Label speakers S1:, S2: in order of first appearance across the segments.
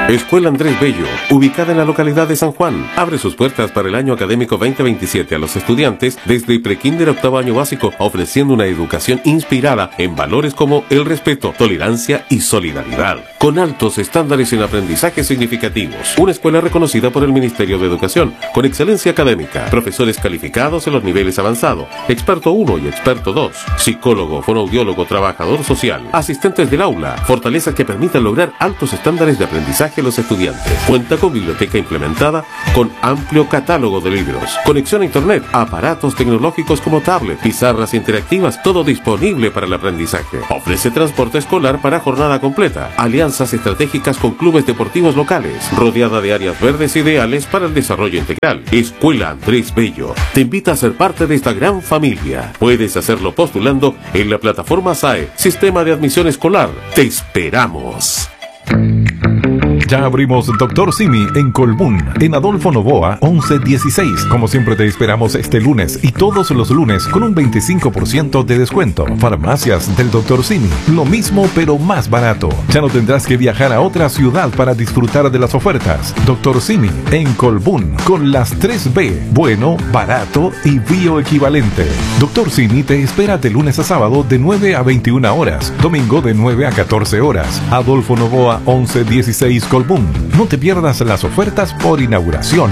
S1: Escuela Andrés Bello, ubicada en la localidad de San Juan, abre sus puertas para el año académico 2027 a los estudiantes desde prekinder a octavo año básico, ofreciendo una educación inspirada en valores como el respeto, tolerancia y solidaridad, con altos estándares en aprendizaje significativos. Una escuela reconocida por el Ministerio de Educación, con excelencia académica, profesores calificados en los niveles avanzados, experto 1 y experto 2, psicólogo, fonoaudiólogo, trabajador social, asistentes del aula, fortalezas que permitan lograr altos estándares de aprendizaje a los estudiantes. Cuenta con biblioteca implementada con amplio catálogo de libros, conexión a internet, aparatos tecnológicos como tablet, pizarras interactivas, todo disponible para el aprendizaje. Ofrece transporte escolar para jornada completa, alianzas estratégicas con clubes deportivos locales, rodeada de áreas verdes ideales para el desarrollo integral. Escuela Andrés Bello te invita a ser parte de esta gran familia. Puedes hacerlo postulando en la plataforma SAE, Sistema de Admisión Escolar. ¡Te esperamos!
S2: Ya abrimos Dr. Simi en Colbún, en Adolfo Noboa 1116. Como siempre te esperamos este lunes y todos los lunes con un 25% de descuento. Farmacias del Dr. Simi, lo mismo pero más barato. Ya no tendrás que viajar a otra ciudad para disfrutar de las ofertas. Dr. Simi en Colbún, con las 3B, bueno, barato y bioequivalente. Dr. Simi te espera de lunes a sábado de 9 a 21 horas, domingo de 9 a 14 horas. Adolfo Noboa 1116 Colbún. No te pierdas las ofertas por inauguración.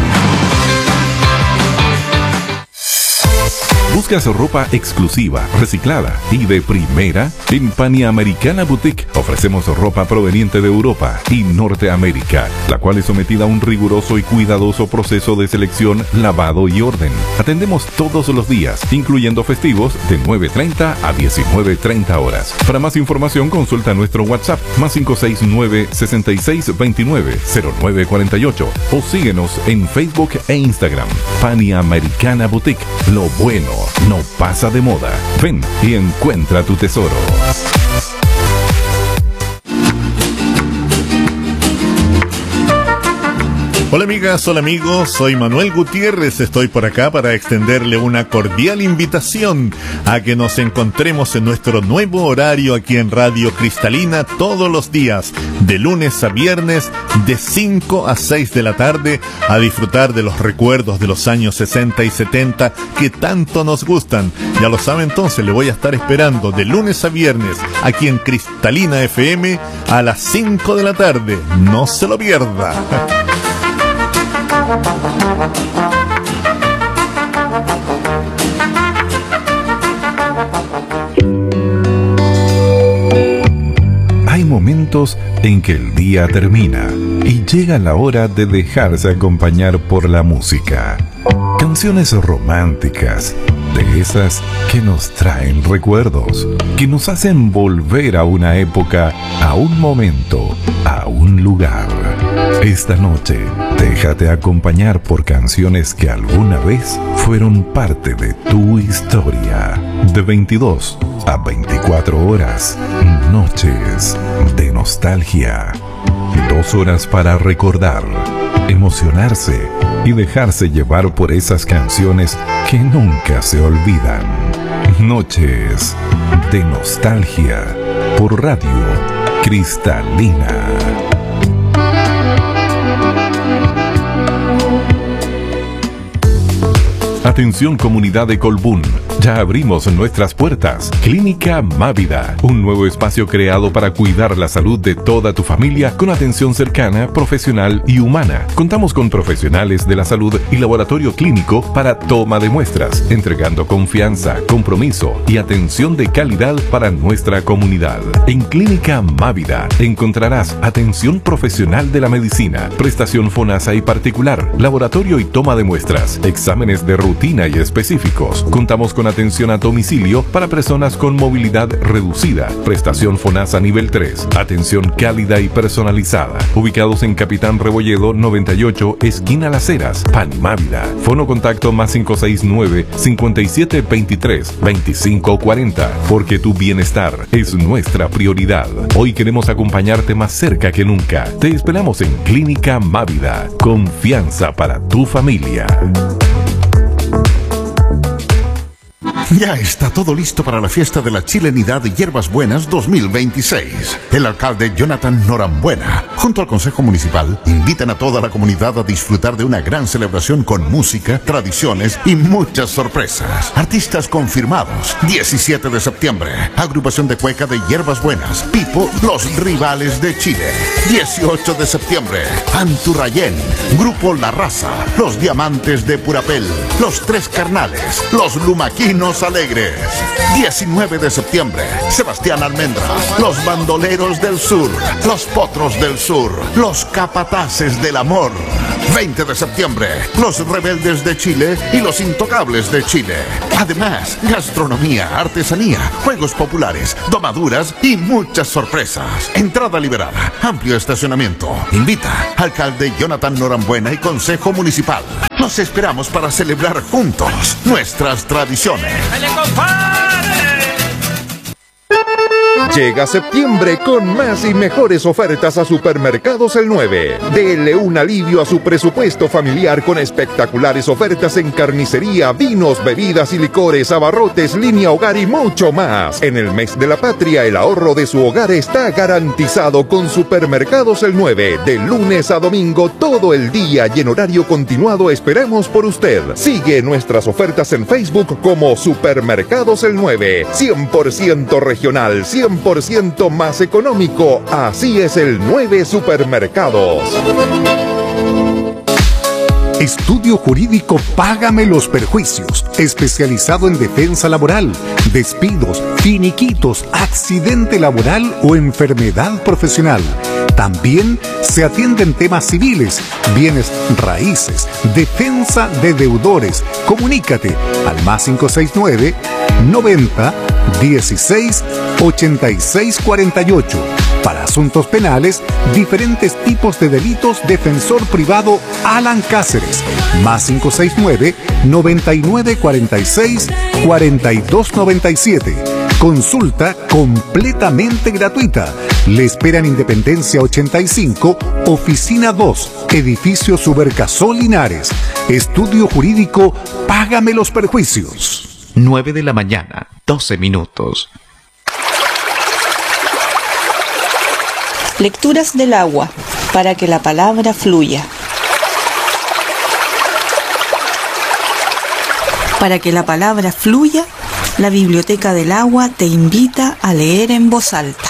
S2: ¿Buscas ropa exclusiva, reciclada y de primera? En Panamericana Boutique ofrecemos ropa proveniente de Europa y Norteamérica, la cual es sometida a un riguroso y cuidadoso proceso de selección, lavado y orden. Atendemos todos los días, incluyendo festivos, de 9:30 a 19:30 horas. Para más información consulta nuestro WhatsApp +569 6629 0948 o síguenos en Facebook e Instagram. Panamericana Boutique, lo bueno no pasa de moda. Ven y encuentra tu tesoro.
S3: Hola amigas, hola amigos, soy Manuel Gutiérrez, estoy por acá para extenderle una cordial invitación a que nos encontremos en nuestro nuevo horario aquí en Radio Cristalina todos los días, de lunes a viernes, de 5 a 6 de la tarde, a disfrutar de los recuerdos de los años 60 y 70 que tanto nos gustan. Ya lo sabe, entonces le voy a estar esperando de lunes a viernes aquí en Cristalina FM a las 5 de la tarde, no se lo pierda.
S2: Hay momentos en que el día termina y llega la hora de dejarse acompañar por la música. Canciones románticas, de esas que nos traen recuerdos, que nos hacen volver a una época, a un momento, a un lugar. Esta noche, déjate acompañar por canciones que alguna vez fueron parte de tu historia. De 22 a 24 horas, noches de nostalgia. 2 horas para recordar, emocionarse y dejarse llevar por esas canciones que nunca se olvidan. Noches de nostalgia por Radio Cristalina. Atención comunidad de Colbún, ya abrimos nuestras puertas. Clínica Mávida, un nuevo espacio creado para cuidar la salud de toda tu familia con atención cercana, profesional y humana. Contamos con profesionales de la salud y laboratorio clínico para toma de muestras, entregando confianza, compromiso y atención de calidad para nuestra comunidad. En Clínica Mávida encontrarás atención profesional de la medicina, prestación FONASA y particular, laboratorio y toma de muestras, exámenes de rutina y específicos. Contamos con atención a domicilio para personas con movilidad reducida, prestación FONASA nivel 3, atención cálida y personalizada. Ubicados en Capitán Rebolledo 98, esquina Las Heras, Panimávida. Fono contacto +569 5723 2540, porque tu bienestar es nuestra prioridad. Hoy queremos acompañarte más cerca que nunca. Te esperamos en Clínica Mávida. Confianza para tu familia.
S4: Ya está todo listo para la fiesta de la chilenidad y hierbas buenas 2026. El alcalde Jonathan Norambuena, junto al Consejo Municipal, invitan a toda la comunidad a disfrutar de una gran celebración con música, tradiciones y muchas sorpresas. Artistas confirmados. 17 de septiembre, agrupación de cueca de Hierbas Buenas, Pipo, Los Rivales de Chile. 18 de septiembre, Anturrayén, Grupo La Raza, Los Diamantes de Purapel, Los Tres Carnales, Los Lumaquinos Alegres. 19 de septiembre, Sebastián Almendra, Los Bandoleros del Sur, Los Potros del Sur, Los Capataces del Amor. 20 de septiembre, Los Rebeldes de Chile y Los Intocables de Chile. Además, gastronomía, artesanía, juegos populares, domaduras y muchas sorpresas. Entrada liberada, amplio estacionamiento. Invita alcalde Jonathan Norambuena y Consejo Municipal. Los esperamos para celebrar juntos nuestras tradiciones.
S5: Llega septiembre con más y mejores ofertas a Supermercados El 9. Dele un alivio a su presupuesto familiar con espectaculares ofertas en carnicería, vinos, bebidas y licores, abarrotes, línea hogar y mucho más. En el mes de la patria, el ahorro de su hogar está garantizado con Supermercados El 9. De lunes a domingo, todo el día y en horario continuado esperamos por usted. Sigue nuestras ofertas en Facebook como Supermercados El 9. 100% regional, 100% más económico. Así es el 9 Supermercados.
S6: Estudio Jurídico Págame los Perjuicios, especializado en defensa laboral, despidos, finiquitos, accidente laboral o enfermedad profesional. También se atienden temas civiles, bienes raíces, defensa de deudores. Comunícate al más 569 90 16 86 48. Para asuntos penales, diferentes tipos de delitos, defensor privado Alan Cáceres, más 569 99 46 42 97. Consulta completamente gratuita. Le esperan Independencia 85, Oficina 2, Edificio Subercasol Linares. Estudio Jurídico Págame los Perjuicios.
S7: 9 de la mañana, 12 minutos.
S8: Lecturas del agua, para que la palabra fluya. Para que la palabra fluya, la Biblioteca del Agua te invita a leer en voz alta.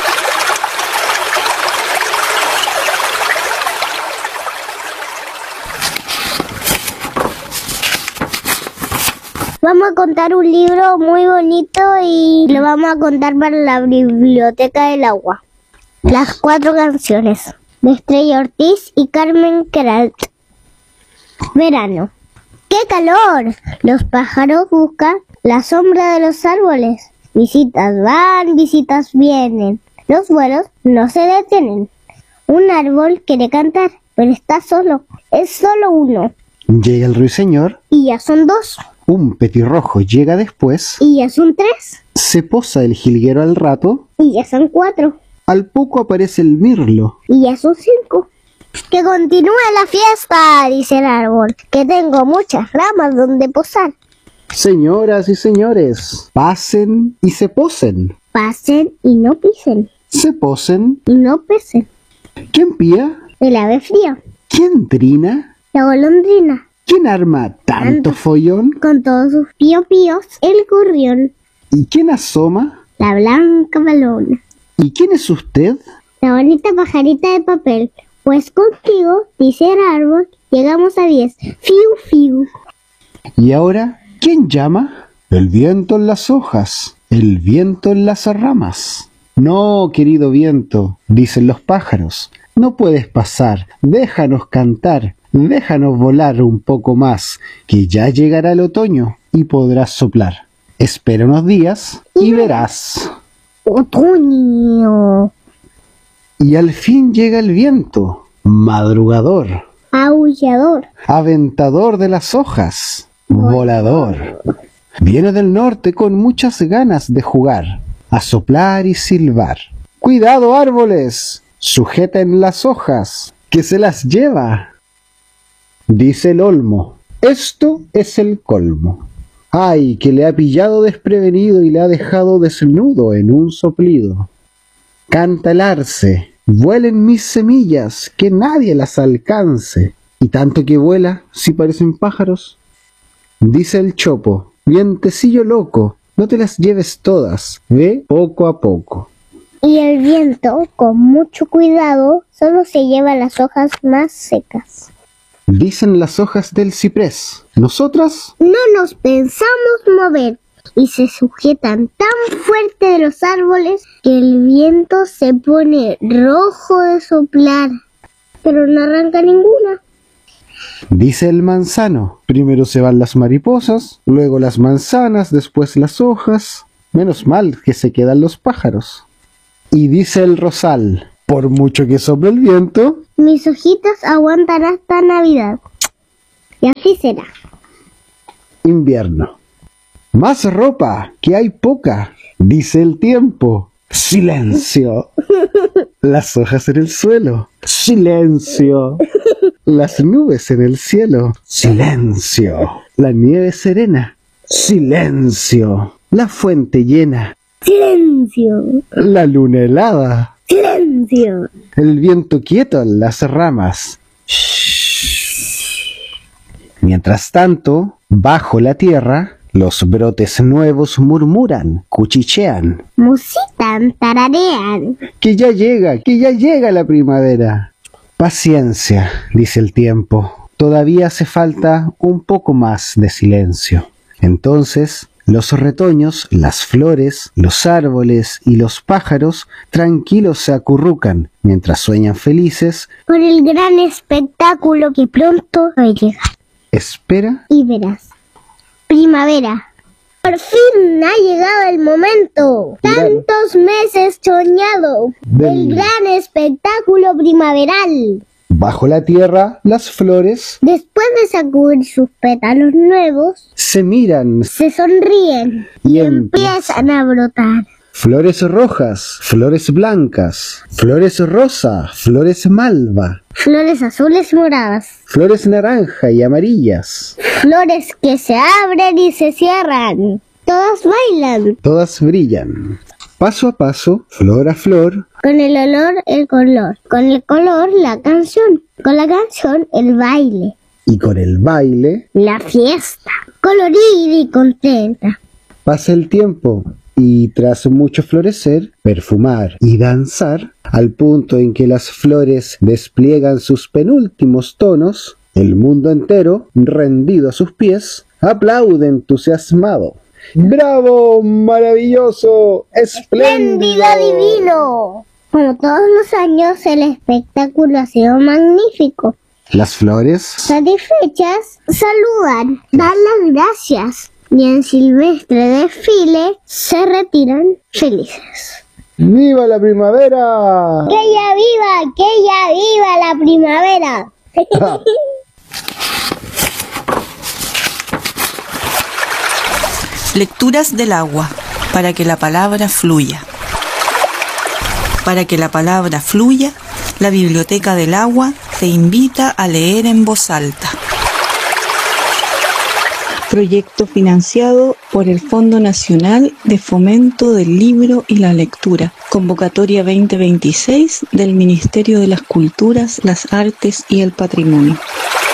S9: Vamos a contar un libro muy bonito y lo vamos a contar para la Biblioteca del Agua. Las 4 canciones, de Estrella Ortiz y Carmen Queralt. Verano. ¡Qué calor! Los pájaros buscan la sombra de los árboles. Visitas van, visitas vienen. Los vuelos no se detienen. Un árbol quiere cantar, pero está solo. Es solo uno.
S10: Llega el ruiseñor.
S9: Y ya son 2.
S10: Un petirrojo llega después.
S9: Y ya son 3.
S10: Se posa el jilguero al rato.
S9: Y ya son 4.
S10: Al poco aparece el mirlo.
S9: Y ya son 5. ¡Que continúe la fiesta!, dice el árbol, que tengo muchas ramas donde posar.
S10: Señoras y señores, pasen y se posen.
S9: Pasen y no pisen.
S10: Se posen
S9: y no pesen.
S10: ¿Quién pía?
S9: El ave fría.
S10: ¿Quién trina?
S9: La golondrina.
S10: ¿Quién arma tanto follón?
S9: Con todos sus píos, el gorrión.
S10: ¿Y quién asoma?
S9: La blanca balona.
S10: ¿Y quién es usted?
S9: La bonita pajarita de papel. Pues contigo, dice el árbol, llegamos a 10. Fiu, fiu.
S10: ¿Y ahora quién llama? El viento en las hojas, el viento en las ramas. No, querido viento, dicen los pájaros, no puedes pasar, déjanos cantar, déjanos volar un poco más, que ya llegará el otoño y podrás soplar. Espera unos días y verás.
S9: Otoño.
S10: Y al fin llega el viento, madrugador,
S9: aullador,
S10: aventador de las hojas, volador. Viene del norte con muchas ganas de jugar, a soplar y silbar. ¡Cuidado, árboles! Sujeten las hojas, que se las lleva. Dice el olmo, esto es el colmo. ¡Ay, que le ha pillado desprevenido y le ha dejado desnudo en un soplido! Canta el arce, Vuelen mis semillas, que nadie las alcance. Y tanto que vuela, si parecen pájaros. Dice el chopo, vientecillo loco, no te las lleves todas, ve poco a poco.
S9: Y el viento, con mucho cuidado, solo se lleva las hojas más secas.
S10: Dicen las hojas del ciprés, nosotras
S9: no nos pensamos mover, y se sujetan tan fuerte de los árboles que el viento se pone rojo de soplar, pero no arranca ninguna.
S10: Dice el manzano, primero se van las mariposas, luego las manzanas, después las hojas. Menos mal que se quedan los pájaros. Y dice el rosal, por mucho que sople el viento,
S9: mis hojitas aguantan hasta Navidad. Y así será.
S10: Invierno. Más ropa, que hay poca, dice el tiempo. Silencio. Las hojas en el suelo. Silencio. Las nubes en el cielo. Silencio. La nieve serena. Silencio. La fuente llena.
S9: Silencio.
S10: La luna helada.
S9: Silencio.
S10: El viento quieto en las ramas. Mientras tanto, bajo la tierra, los brotes nuevos murmuran, cuchichean.
S9: Musitan, tararean.
S10: Que ya llega la primavera. Paciencia, dice el tiempo. Todavía hace falta un poco más de silencio. Entonces, los retoños, las flores, los árboles y los pájaros tranquilos se acurrucan mientras sueñan felices
S9: por el gran espectáculo que pronto va a llegar.
S10: Espera
S9: y verás. Primavera. Por fin ha llegado el momento. Tantos meses soñado del gran espectáculo primaveral.
S10: Bajo la tierra, las flores,
S9: después de sacudir sus pétalos nuevos,
S10: se miran,
S9: se sonríen y empiezan a brotar.
S10: Flores rojas, flores blancas, flores rosa, flores malva,
S9: flores azules y moradas,
S10: flores naranja y amarillas,
S9: flores que se abren y se cierran. Todas bailan,
S10: todas brillan. Paso a paso, flor a flor.
S9: Con el olor, el color. Con el color, la canción. Con la canción, el baile.
S10: Y con el baile,
S9: la fiesta. Colorida y contenta.
S10: Pasa el tiempo y tras mucho florecer, perfumar y danzar, al punto en que las flores despliegan sus penúltimos tonos, el mundo entero, rendido a sus pies, aplaude entusiasmado. ¡Bravo! ¡Maravilloso! ¡Espléndido!
S9: ¡Divino! Como todos los años, el espectáculo ha sido magnífico.
S10: Las flores,
S9: satisfechas, saludan, dan las gracias y en silvestre desfile se retiran felices.
S10: ¡Viva la primavera!
S9: ¡Que ya viva la primavera!
S8: Lecturas del agua, para que la palabra fluya. Para que la palabra fluya, la Biblioteca del Agua te invita a leer en voz alta.
S11: Proyecto financiado por el Fondo Nacional de Fomento del Libro y la Lectura. Convocatoria 2026 del Ministerio de las Culturas, las Artes y el Patrimonio.